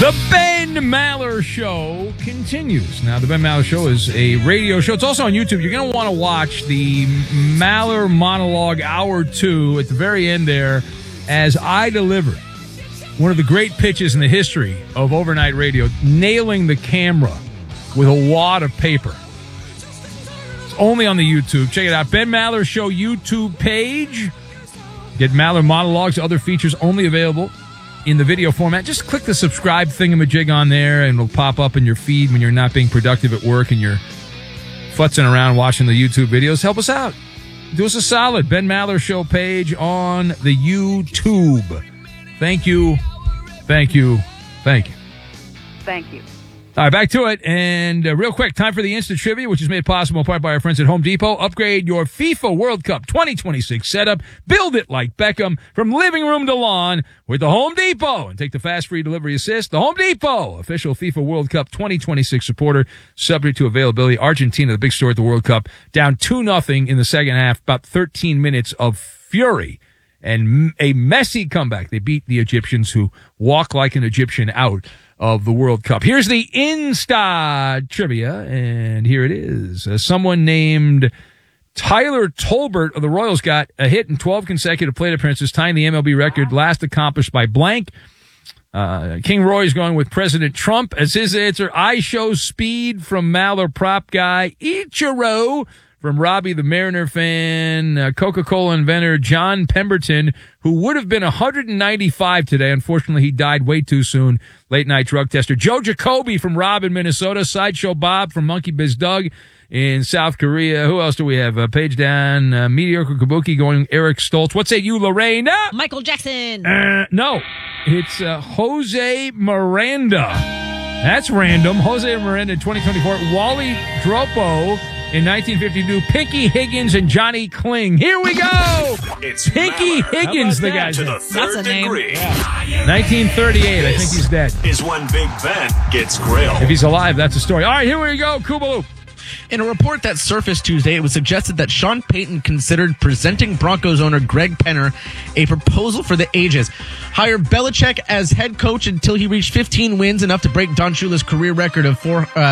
The Ben Maller Show continues. Now, the Ben Maller Show is a radio show. It's also on YouTube. You're going to want to watch the Maller Monologue Hour 2 at the very end there as I deliver one of the great pitches in the history of overnight radio, nailing the camera with a wad of paper. It's only on the YouTube. Check it out. Ben Maller Show YouTube page. Get Maller Monologues, other features only available in the video format. Just click the subscribe thingamajig on there, and it'll pop up in your feed when you're not being productive at work and you're futzing around watching the YouTube videos. Help us out. Do us a solid. Ben Maller Show page on the YouTube. Thank you. Thank you. Thank you. Thank you. All right, back to it. And real quick, time for the instant trivia, which is made possible in part by our friends at Home Depot. Upgrade your FIFA World Cup 2026 setup. Build it like Beckham from living room to lawn with the Home Depot. And take the fast free delivery assist. The Home Depot, official FIFA World Cup 2026 supporter, subject to availability. Argentina, the big story at the World Cup, down 2-0 in the second half. About 13 minutes of fury and a messy comeback. They beat the Egyptians, who walk like an Egyptian out of the World Cup. Here's the Insta trivia, and here it is. Someone named Tyler Tolbert of the Royals got a hit in 12 consecutive plate appearances, tying the MLB record last accomplished by blank. King Roy's going with President Trump as his answer. I show speed from Maller prop guy Ichiro. From Robbie the Mariner fan, Coca-Cola inventor John Pemberton, who would have been 195 today. Unfortunately, he died way too soon. Late night drug tester. Joe Jacoby from Rob in Minnesota. Sideshow Bob from Monkey Biz Doug in South Korea. Who else do we have? Page down. Mediocre Kabuki going Eric Stoltz. What say you, Lorraine? Michael Jackson. No, it's Jose Miranda. That's random. Jose Miranda in 2024. Wally Dropo in 1952, Pinky Higgins and Johnny Kling. Here we go! It's Pinky Maller. Higgins, the guy's To name. the third That's a name. degree. Yeah. 1938, I think he's dead. Is when Big Ben gets grilled. If he's alive, that's a story. All right, here we go, Kubaloo. In a report that surfaced Tuesday, it was suggested that Sean Payton considered presenting Broncos owner Greg Penner a proposal for the ages. Hire Belichick as head coach until he reached 15 wins, enough to break Don Shula's career record of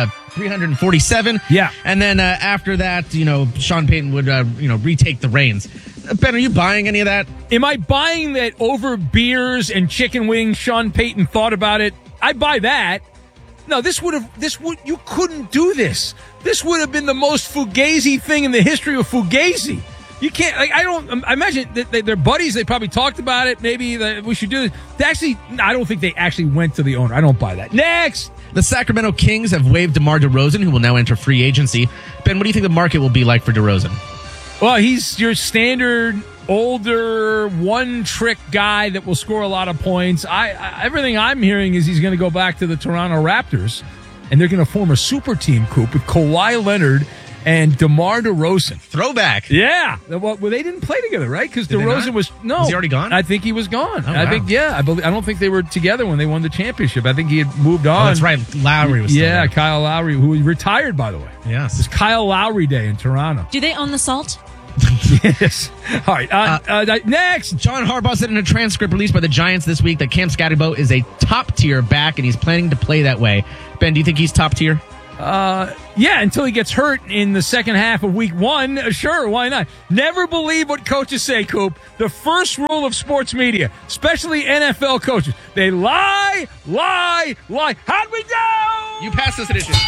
347. Yeah. And then after that, Sean Payton would, retake the reins. Ben, are you buying any of that? Am I buying that over beers and chicken wings, Sean Payton thought about it? I buy that. No, you couldn't do this. This would have been the most fugazi thing in the history of fugazi. You can't, I imagine that they're buddies. They probably talked about it. Maybe we should do this. I don't think they actually went to the owner. I don't buy that. Next. The Sacramento Kings have waived DeMar DeRozan, who will now enter free agency. Ben, what do you think the market will be like for DeRozan? Well, he's your standard older one-trick guy that will score a lot of points. Everything I'm hearing is he's going to go back to the Toronto Raptors, and they're going to form a super team, Coop, with Kawhi Leonard and DeMar DeRozan. Throwback. Yeah. Well, they didn't play together, right? Because DeRozan was he already gone? I think he was gone. Oh, I wow. think, I don't think they were together when they won the championship. I think he had moved on. Oh, that's right. Lowry was still there. Kyle Lowry, who retired, by the way. Yes. It's Kyle Lowry Day in Toronto. Do they own the salt? Yes. All right. Next. John Harbaugh said in a transcript released by the Giants this week that Cam Scatterbo is a top-tier back, and he's planning to play that way. Ben, do you think he's top-tier? Yeah, until he gets hurt in the second half of week 1. Sure, why not? Never believe what coaches say, Coop. The first rule of sports media, especially NFL coaches, they lie. How'd we do? You passed this edition.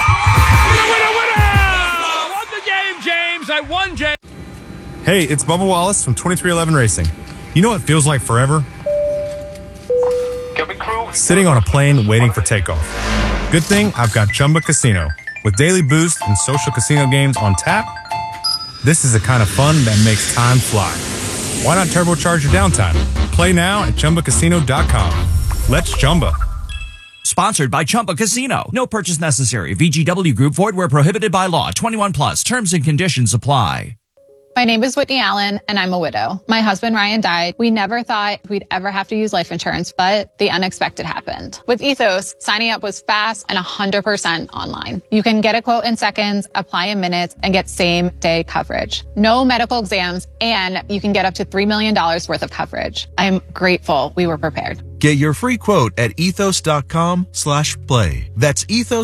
Winner! Won the game, James. I won, James. Hey, it's Bubba Wallace from 2311 Racing. You know what feels like forever? Sitting on a plane waiting for takeoff. Good thing I've got Chumba Casino. With daily boost and social casino games on tap, this is the kind of fun that makes time fly. Why not turbocharge your downtime? Play now at ChumbaCasino.com. Let's Chumba. Sponsored by Chumba Casino. No purchase necessary. VGW Group. Void where prohibited by law. 21 plus. Terms and conditions apply. My name is Whitney Allen, and I'm a widow. My husband, Ryan, died. We never thought we'd ever have to use life insurance, but the unexpected happened. With Ethos, signing up was fast and 100% online. You can get a quote in seconds, apply in minutes, and get same-day coverage. No medical exams, and you can get up to $3 million worth of coverage. I'm grateful we were prepared. Get your free quote at ethos.com/play. That's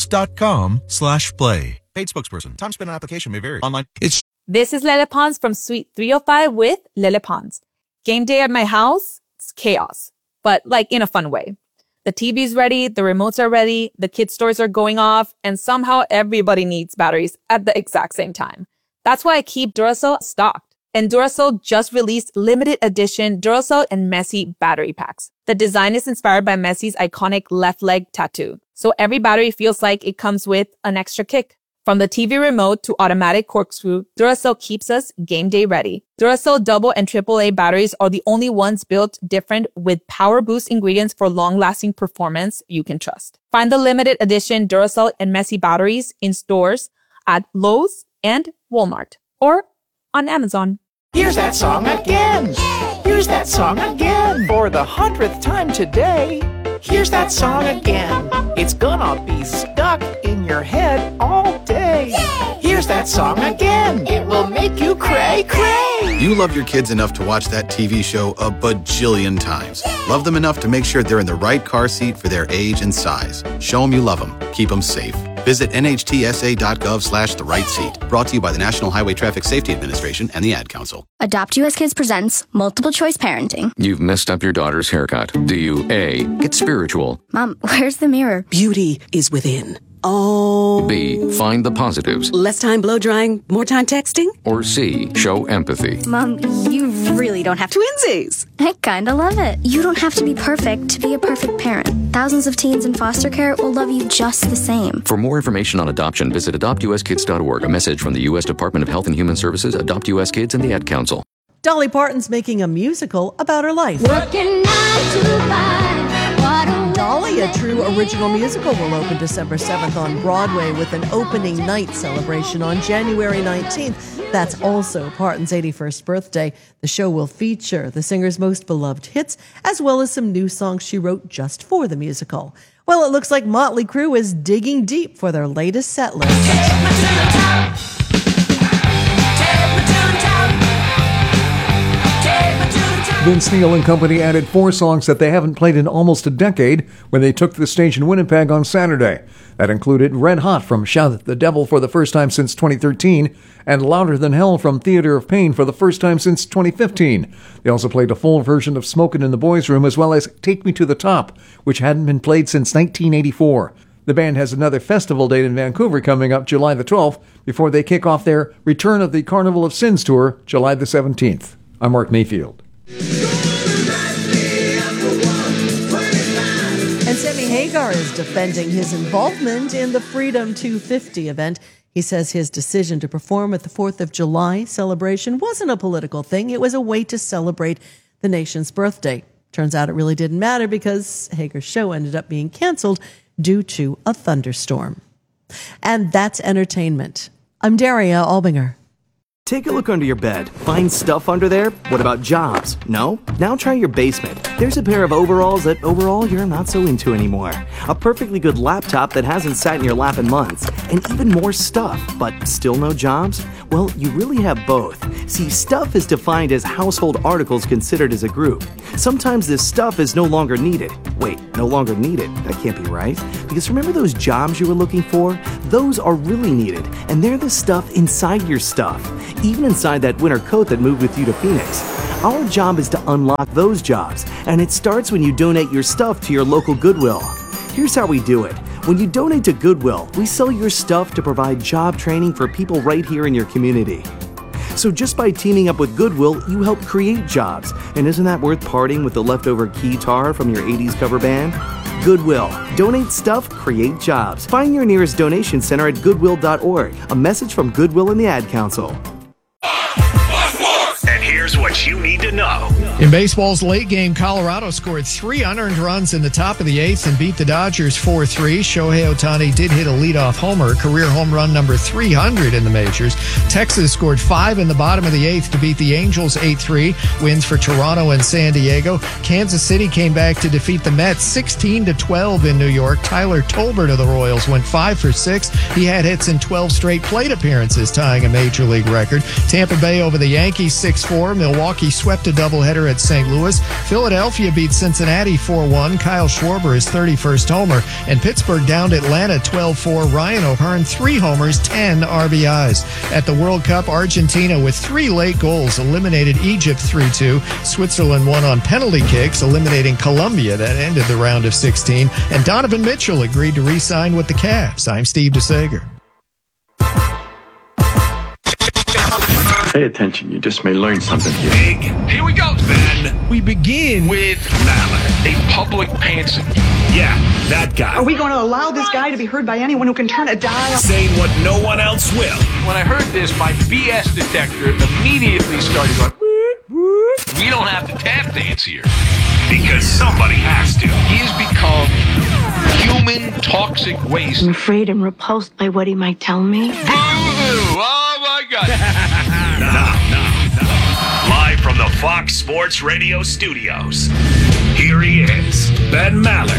ethos.com/play. Paid spokesperson. Time spent on application may vary. Online. This is Lele Pons from Suite 305 with Lele Pons. Game day at my house, it's chaos, but like in a fun way. The TV's ready, the remotes are ready, the kids' stores are going off, and somehow everybody needs batteries at the exact same time. That's why I keep Duracell stocked. And Duracell just released limited edition Duracell and Messi battery packs. The design is inspired by Messi's iconic left leg tattoo. So every battery feels like it comes with an extra kick. From the TV remote to automatic corkscrew, Duracell keeps us game day ready. Duracell double and AAA batteries are the only ones built different with power boost ingredients for long-lasting performance you can trust. Find the limited edition Duracell and Messi batteries in stores at Lowe's and Walmart or on Amazon. Here's that song again. Here's that song again. For the 100th time today. Here's that song again. It's gonna be stuck in your head all day. Here's that song again. It will make you cray, cray. You love your kids enough to watch that TV show a bajillion times. Love them enough to make sure they're in the right car seat for their age and size. Show them you love them. Keep them safe. Visit nhtsa.gov/the-right-seat. Brought to you by the National Highway Traffic Safety Administration and the Ad Council. Adopt US Kids presents Multiple Choice Parenting. You've messed up your daughter's haircut. Do you A, get spiritual? Mom, where's the mirror? Beauty is within. Oh. B, find the positives. Less time blow drying, more time texting? Or C, show empathy. Mom, you really don't have to. Twinsies! I kinda love it. You don't have to be perfect to be a perfect parent. Thousands of teens in foster care will love you just the same. For more information on adoption, visit adoptuskids.org. A message from the U.S. Department of Health and Human Services, Adopt U.S. Kids, and the Ad Council. Dolly Parton's making a musical about her life. Working 9 to 5. Dolly, a true original musical, will open December 7th on Broadway with an opening night celebration on January 19th. That's also Parton's 81st birthday. The show will feature the singer's most beloved hits, as well as some new songs she wrote just for the musical. Well, it looks like Motley Crue is digging deep for their latest set list. Vince Neil and company added 4 songs that they haven't played in almost a decade when they took the stage in Winnipeg on Saturday. That included Red Hot from Shout at the Devil for the first time since 2013 and Louder Than Hell from Theater of Pain for the first time since 2015. They also played a full version of Smokin' in the Boys' Room as well as Take Me to the Top, which hadn't been played since 1984. The band has another festival date in Vancouver coming up July the 12th before they kick off their Return of the Carnival of Sins tour July the 17th. I'm Mark Mayfield. And Sammy Hagar is defending his involvement in the Freedom 250 event. He says his decision to perform at the 4th of July celebration wasn't a political thing. It was a way to celebrate the nation's birthday. Turns out it really didn't matter because Hagar's show ended up being canceled due to a thunderstorm. And that's entertainment. I'm Daria Albinger. Take a look under your bed. Find stuff under there? What about jobs? No? Now try your basement. There's a pair of overalls that overall you're not so into anymore. A perfectly good laptop that hasn't sat in your lap in months. And even more stuff, but still no jobs? Well, you really have both. See, stuff is defined as household articles considered as a group. Sometimes this stuff is no longer needed. Wait, no longer needed? That can't be right. Because remember those jobs you were looking for? Those are really needed, and they're the stuff inside your stuff. Even inside that winter coat that moved with you to Phoenix. Our job is to unlock those jobs, and it starts when you donate your stuff to your local Goodwill. Here's how we do it. When you donate to Goodwill, we sell your stuff to provide job training for people right here in your community. So just by teaming up with Goodwill, you help create jobs. And isn't that worth parting with the leftover guitar from your 80s cover band? Goodwill. Donate stuff, create jobs. Find your nearest donation center at goodwill.org. A message from Goodwill and the Ad Council. And here's what you need to know. In baseball's late game, Colorado scored 3 unearned runs in the top of the 8th and beat the Dodgers 4-3. Shohei Ohtani did hit a leadoff homer, career home run number 300 in the majors. Texas scored 5 in the bottom of the 8th to beat the Angels 8-3. Wins for Toronto and San Diego. Kansas City came back to defeat the Mets 16-12 in New York. Tyler Tolbert of the Royals went 5 for 6. He had hits in 12 straight plate appearances, tying a major league record. Tampa Bay over the Yankees 6-4. Milwaukee Milwaukee swept a doubleheader at St. Louis. Philadelphia beat Cincinnati 4-1. Kyle Schwarber, his 31st homer. And Pittsburgh downed Atlanta 12-4. Ryan O'Hearn, 3 homers, 10 RBIs. At the World Cup, Argentina, with 3 late goals, eliminated Egypt 3-2. Switzerland won on penalty kicks, eliminating Colombia. That ended the round of 16. And Donovan Mitchell agreed to re-sign with the Cavs. I'm Steve DeSager. Pay attention, you just may learn something here. Big. Here we go, Ben. We begin with Mallard, a public pantser. Yeah, that guy. Are we going to allow this guy to be heard by anyone who can turn a dial? Saying what no one else will. When I heard this, my BS detector immediately started going, we don't have to tap dance here. Because somebody has to. He has become human toxic waste. I'm afraid I'm repulsed by what he might tell me. Boo-hoo! Oh, my God. Now. Live from the Fox Sports Radio studios, here he is, Ben Mallard.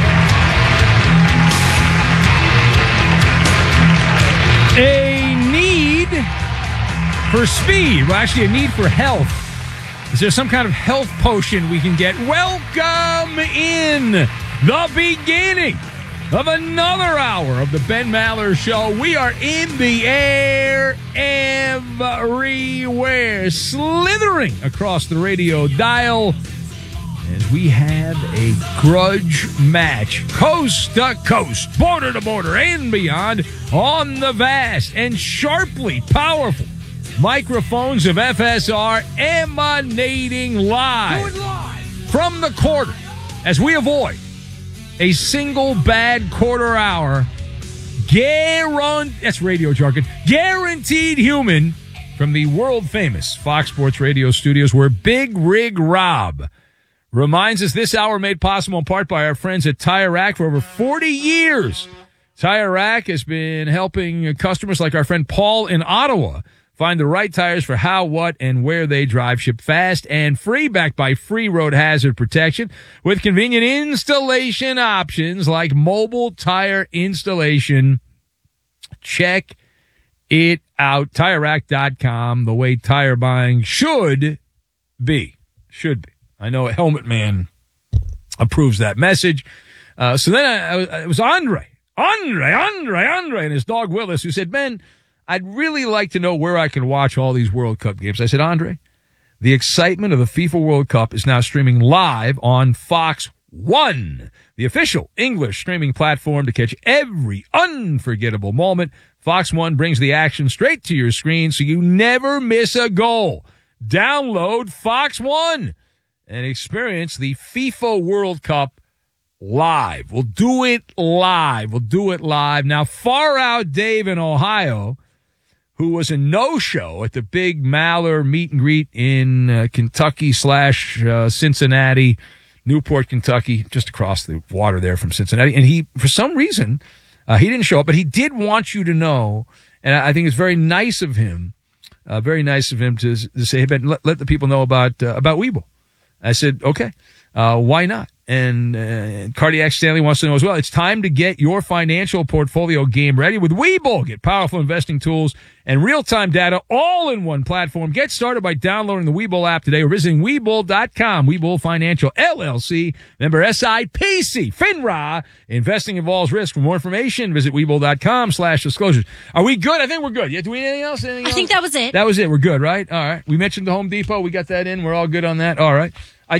A need for speed. Well, actually, a need for health. Is there some kind of health potion we can get? Welcome in the beginning of another hour of the Ben Maller Show. We are in the air everywhere, slithering across the radio dial as we have a grudge match, coast to coast, border to border, and beyond on the vast and sharply powerful microphones of FSR, emanating live from the quarter as we avoid a single bad quarter hour. That's radio jargon. Guaranteed human from the world famous Fox Sports Radio studios, where Big Rig Rob reminds us this hour made possible in part by our friends at Tire Rack for over 40 years. Tire Rack has been helping customers like our friend Paul in Ottawa find the right tires for how, what, and where they drive. Ship fast and free, backed by free road hazard protection with convenient installation options like mobile tire installation. Check it out. TireRack.com, the way tire buying should be. Should be. I know Helmet Man approves that message. So then it was Andre, and his dog Willis, who said, Ben, I'd really like to know where I can watch all these World Cup games. I said, Andre, the excitement of the FIFA World Cup is now streaming live on Fox One, the official English streaming platform to catch every unforgettable moment. Fox One brings the action straight to your screen so you never miss a goal. Download Fox One and experience the FIFA World Cup live. We'll do it live. Now, Far Out Dave in Ohio, who was a no-show at the big Maller meet and greet in Kentucky / Cincinnati, Newport, Kentucky, just across the water there from Cincinnati. And he, for some reason, he didn't show up, but he did want you to know, and I think it's very nice of him to say, hey, Ben, let the people know about Weeble. I said, okay, why not? And Cardiac Stanley wants to know as well. It's time to get your financial portfolio game ready with Webull. Get powerful investing tools and real-time data all in one platform. Get started by downloading the Webull app today or visiting Webull.com. Webull Financial, LLC, member SIPC, FINRA. Investing involves risk. For more information, visit Webull.com/disclosures. Are we good? I think we're good. Yeah, do we need anything else? I think that was it. That was it. We're good, right? All right. We mentioned the Home Depot. We got that in. We're all good on that. All right.